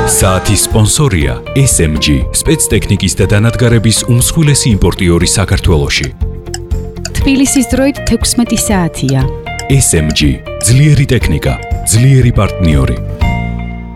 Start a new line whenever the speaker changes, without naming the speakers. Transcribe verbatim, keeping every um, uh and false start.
საათის სპონსორია ეს ემ ჯი, სპეცტექნიკის და დანადგარების უმსხვილესი იმპორტიორი საქართველოში.
თბილისის დროით თექვსმეტი საათია.
ეს ემ ჯი, ძლიერი ტექნიკა, ძლიერი პარტნიორი.